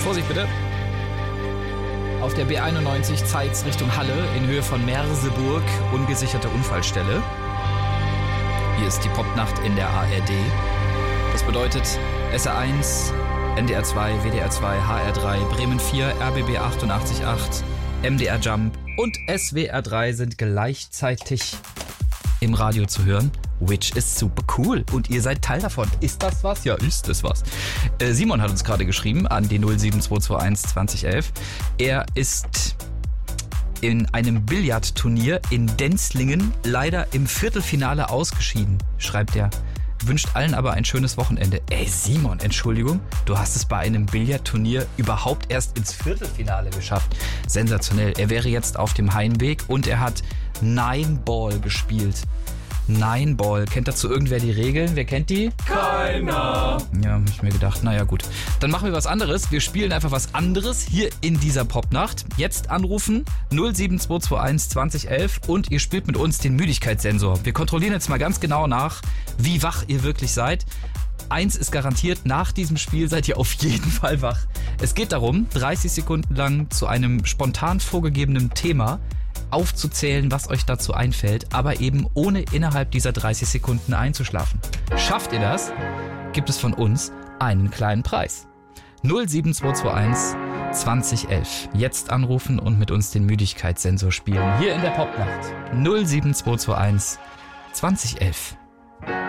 Vorsicht bitte. Auf der B91 Zeitz Richtung Halle in Höhe von Merseburg, ungesicherte Unfallstelle. Hier ist die Popnacht in der ARD. Das bedeutet SR1, NDR 2, WDR 2, HR 3, Bremen 4, RBB 88.8, MDR Jump und SWR 3 sind gleichzeitig im Radio zu hören. Which is super cool. Und ihr seid Teil davon. Ist das was? Ja, ist das was. Simon hat uns gerade geschrieben an die 07221 2011. Er ist in einem Billardturnier in Denzlingen leider im Viertelfinale ausgeschieden, schreibt er. Wünscht allen aber ein schönes Wochenende. Ey Simon, Entschuldigung, du hast es bei einem Billardturnier überhaupt erst ins Viertelfinale geschafft. Sensationell. Er wäre jetzt auf dem Heimweg und er hat Nine-Ball gespielt. Nine-Ball. Kennt dazu irgendwer die Regeln? Wer kennt die? Keiner. Ja, hab ich mir gedacht, naja gut. Dann machen wir was anderes. Wir spielen einfach was anderes hier in dieser Popnacht. Jetzt anrufen 07221 2011 und ihr spielt mit uns den Müdigkeitssensor. Wir kontrollieren jetzt mal ganz genau nach, wie wach ihr wirklich seid. Eins ist garantiert, nach diesem Spiel seid ihr auf jeden Fall wach. Es geht darum, 30 Sekunden lang zu einem spontan vorgegebenen Thema aufzuzählen, was euch dazu einfällt, aber eben ohne innerhalb dieser 30 Sekunden einzuschlafen. Schafft ihr das, gibt es von uns einen kleinen Preis. 07221 2011. Jetzt anrufen und mit uns den Müdigkeitssensor spielen. Hier in der Popnacht. 07221 2011.